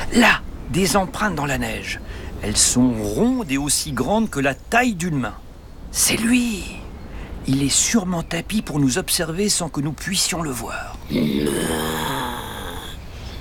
Là, des empreintes dans la neige. Elles sont rondes et aussi grandes que la taille d'une main. C'est lui. Il est sûrement tapi pour nous observer sans que nous puissions le voir. Lynx ?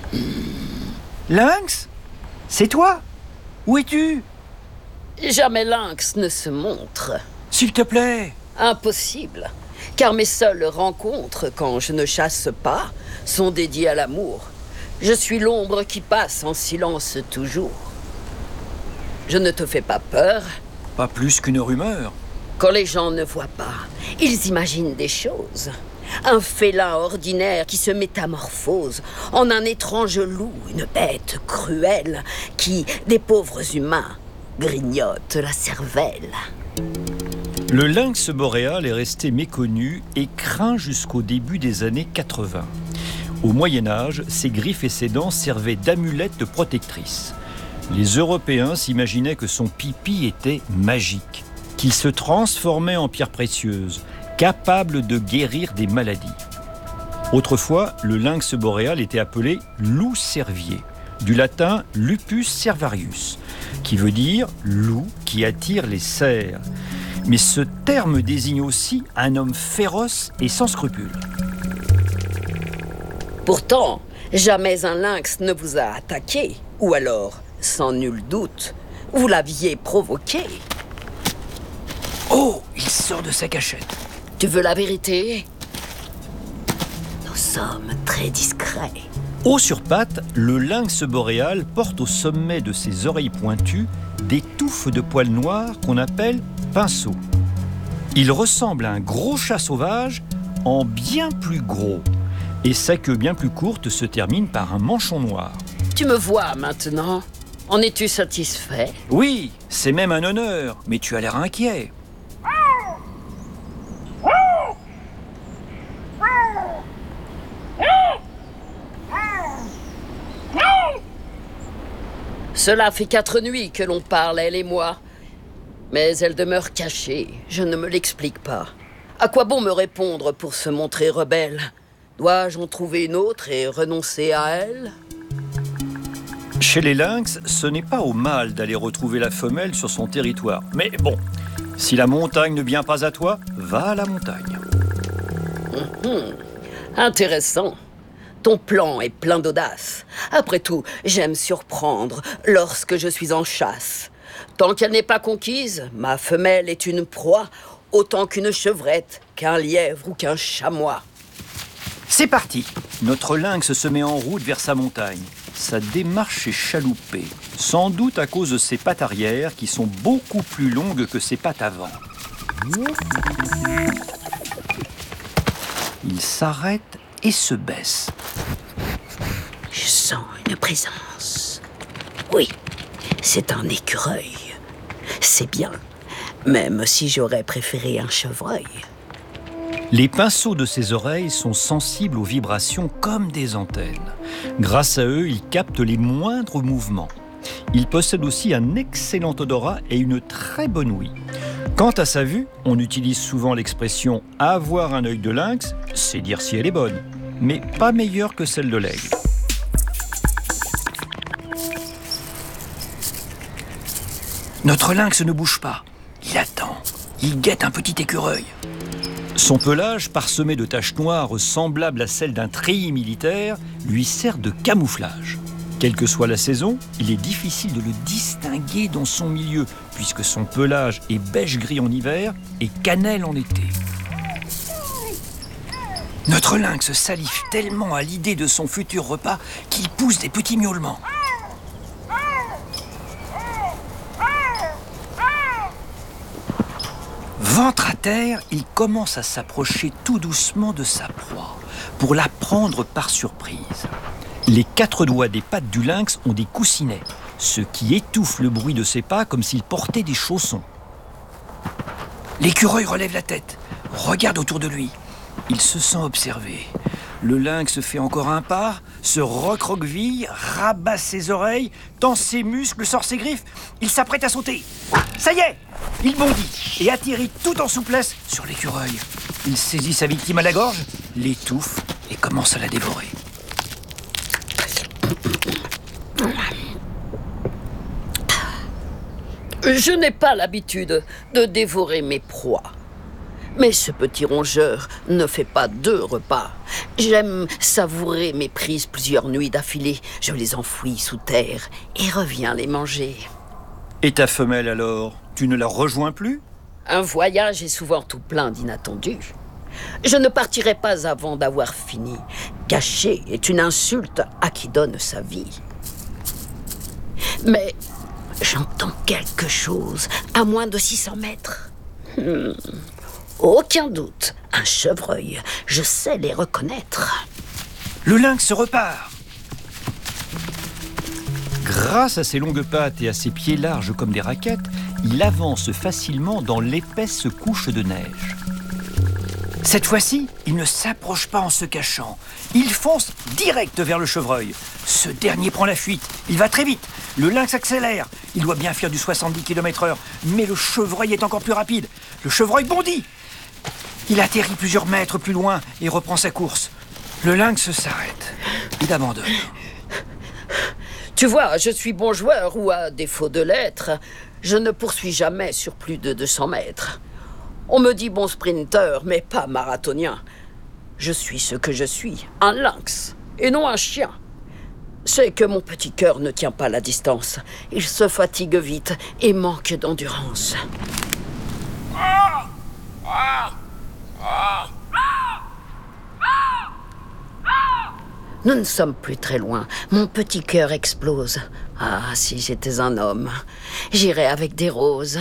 C'est toi ? Où es-tu ? Jamais lynx ne se montre. S'il te plaît. Impossible, car mes seules rencontres, quand je ne chasse pas, sont dédiées à l'amour. Je suis l'ombre qui passe en silence toujours. Je ne te fais pas peur. Pas plus qu'une rumeur. Quand les gens ne voient pas, ils imaginent des choses. Un félin ordinaire qui se métamorphose en un étrange loup, une bête cruelle qui, des pauvres humains, grignote la cervelle. Le lynx boréal est resté méconnu et craint jusqu'au début des années 80. Au Moyen-Âge, ses griffes et ses dents servaient d'amulettes protectrices. Les Européens s'imaginaient que son pipi était magique, qu'il se transformait en pierre précieuse, capable de guérir des maladies. Autrefois, le lynx boréal était appelé loup cervier, du latin lupus cervarius, qui veut dire loup qui attire les cerfs. Mais ce terme désigne aussi un homme féroce et sans scrupules. Pourtant, jamais un lynx ne vous a attaqué, ou alors, sans nul doute, vous l'aviez provoqué. Oh, il sort de sa cachette. Tu veux la vérité ? Nous sommes très discrets. Haut sur pattes, le lynx boréal porte au sommet de ses oreilles pointues des touffes de poils noirs qu'on appelle pinceaux. Il ressemble à un gros chat sauvage en bien plus gros. Et sa queue bien plus courte se termine par un manchon noir. Tu me vois maintenant ? En es-tu satisfait ? Oui, c'est même un honneur, mais tu as l'air inquiet. Cela fait 4 nuits que l'on parle, elle et moi. Mais elle demeure cachée, je ne me l'explique pas. À quoi bon me répondre pour se montrer rebelle ? Dois-je en trouver une autre et renoncer à elle ? Chez les lynx, ce n'est pas au mâle d'aller retrouver la femelle sur son territoire. Mais bon, si la montagne ne vient pas à toi, va à la montagne. Intéressant. Ton plan est plein d'audace. Après tout, j'aime surprendre lorsque je suis en chasse. Tant qu'elle n'est pas conquise, ma femelle est une proie autant qu'une chevrette, qu'un lièvre ou qu'un chamois. C'est parti. Notre lynx se met en route vers sa montagne. Sa démarche est chaloupée, sans doute à cause de ses pattes arrière qui sont beaucoup plus longues que ses pattes avant. Il s'arrête et se baisse. Je sens une présence. Oui, c'est un écureuil. C'est bien, même si j'aurais préféré un chevreuil. Les pinceaux de ses oreilles sont sensibles aux vibrations comme des antennes. Grâce à eux, il capte les moindres mouvements. Il possède aussi un excellent odorat et une très bonne ouïe. Quant à sa vue, on utilise souvent l'expression « avoir un œil de lynx », c'est dire si elle est bonne, mais pas meilleure que celle de l'aigle. Notre lynx ne bouge pas. Il attend. Il guette un petit écureuil. Son pelage, parsemé de taches noires semblables à celles d'un treillis militaire, lui sert de camouflage. Quelle que soit la saison, il est difficile de le distinguer dans son milieu, puisque son pelage est beige-gris en hiver et cannelle en été. Notre lynx salive tellement à l'idée de son futur repas qu'il pousse des petits miaulements. Ventre à terre, il commence à s'approcher tout doucement de sa proie pour la prendre par surprise. Les 4 doigts des pattes du lynx ont des coussinets, ce qui étouffe le bruit de ses pas comme s'il portait des chaussons. L'écureuil relève la tête, regarde autour de lui. Il se sent observé. Le lynx fait encore un pas, se recroqueville, rabat ses oreilles, tend ses muscles, sort ses griffes. Il s'apprête à sauter. Ça y est! Il bondit et atterrit tout en souplesse sur l'écureuil. Il saisit sa victime à la gorge, l'étouffe et commence à la dévorer. Je n'ai pas l'habitude de dévorer mes proies. Mais ce petit rongeur ne fait pas 2 repas. J'aime savourer mes prises plusieurs nuits d'affilée. Je les enfouis sous terre et reviens les manger. Et ta femelle alors? Tu ne la rejoins plus? Un voyage est souvent tout plein d'inattendus. Je ne partirai pas avant d'avoir fini. Gâcher est une insulte à qui donne sa vie. Mais j'entends quelque chose à moins de 600 mètres. Aucun doute, un chevreuil. Je sais les reconnaître. Le lynx repart. Grâce à ses longues pattes et à ses pieds larges comme des raquettes, il avance facilement dans l'épaisse couche de neige. Cette fois-ci, il ne s'approche pas en se cachant. Il fonce direct vers le chevreuil. Ce dernier prend la fuite. Il va très vite. Le lynx accélère. Il doit bien faire du 70 km/h. Mais le chevreuil est encore plus rapide. Le chevreuil bondit. Il atterrit plusieurs mètres plus loin et reprend sa course. Le lynx s'arrête. Il abandonne. Tu vois, je suis bon joueur ou, à défaut de l'être, je ne poursuis jamais sur plus de 200 mètres. On me dit bon sprinter, mais pas marathonien. Je suis ce que je suis, un lynx, et non un chien. C'est que mon petit cœur ne tient pas la distance. Il se fatigue vite et manque d'endurance. Nous ne sommes plus très loin. Mon petit cœur explose. Ah, si j'étais un homme, j'irais avec des roses.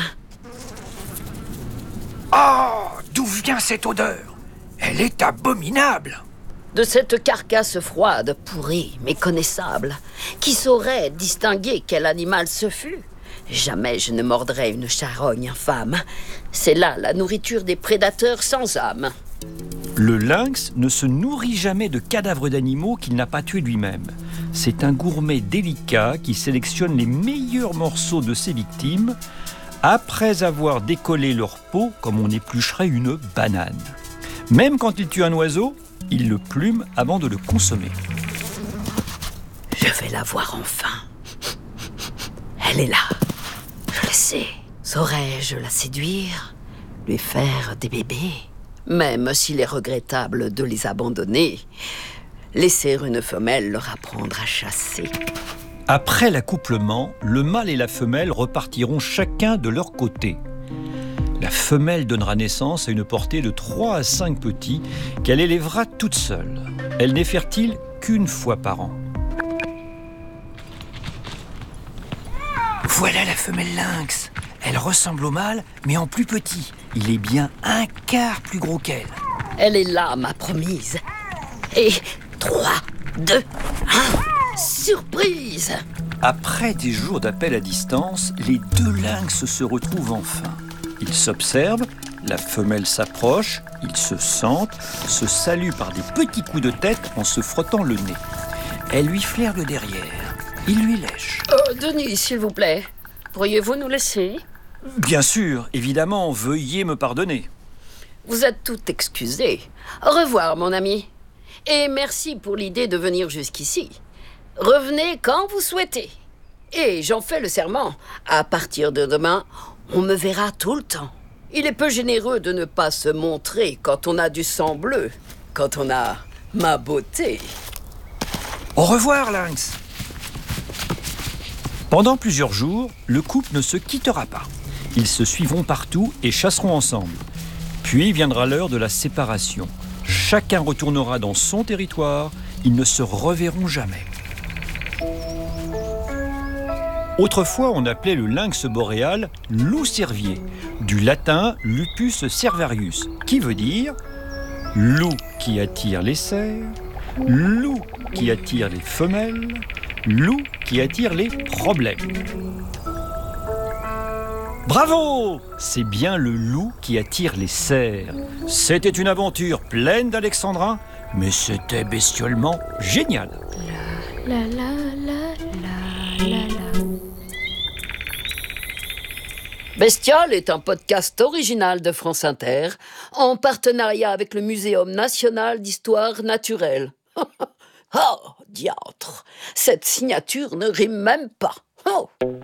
Oh, d'où vient cette odeur? Elle est abominable. De cette carcasse froide, pourrie, méconnaissable, qui saurait distinguer quel animal ce fut? Jamais je ne mordrais une charogne infâme. C'est là la nourriture des prédateurs sans âme. Le lynx ne se nourrit jamais de cadavres d'animaux qu'il n'a pas tués lui-même. C'est un gourmet délicat qui sélectionne les meilleurs morceaux de ses victimes après avoir décollé leur peau comme on éplucherait une banane. Même quand il tue un oiseau, il le plume avant de le consommer. Je vais la voir enfin. Elle est là. Je le sais. Saurais-je la séduire? Lui faire des bébés? Même s'il est regrettable de les abandonner, laisser une femelle leur apprendre à chasser. Après l'accouplement, le mâle et la femelle repartiront chacun de leur côté. La femelle donnera naissance à une portée de 3 à 5 petits qu'elle élèvera toute seule. Elle n'est fertile qu'une fois par an. Voilà la femelle lynx. Elle ressemble au mâle, mais en plus petit. Il est bien 1/4 plus gros qu'elle. Elle est là, ma promise. Et 3, 2, 1, surprise! Après des jours d'appel à distance, les 2 lynx se retrouvent enfin. Ils s'observent, la femelle s'approche, ils se sentent, se saluent par des petits coups de tête en se frottant le nez. Elle lui flaire le derrière. Il lui lèche. Denis, s'il vous plaît, pourriez-vous nous laisser? Bien sûr, évidemment, veuillez me pardonner. Vous êtes tout excusé. Au revoir, mon ami. Et merci pour l'idée de venir jusqu'ici. Revenez quand vous souhaitez. Et j'en fais le serment. À partir de demain, on me verra tout le temps. Il est peu généreux de ne pas se montrer quand on a du sang bleu, quand on a ma beauté. Au revoir, lynx. Pendant plusieurs jours, le couple ne se quittera pas. Ils se suivront partout et chasseront ensemble. Puis viendra l'heure de la séparation. Chacun retournera dans son territoire. Ils ne se reverront jamais. Autrefois, on appelait le lynx boréal loup cervier, du latin lupus cervarius, qui veut dire loup qui attire les cerfs, loup qui attire les femelles, loup qui attire les problèmes. Bravo! C'est bien le loup qui attire les cerfs. C'était une aventure pleine d'alexandrins, mais c'était bestiolement génial. La la la la la la. Bestiole est un podcast original de France Inter, en partenariat avec le Muséum national d'histoire naturelle. Oh, diantre, cette signature ne rime même pas. Oh.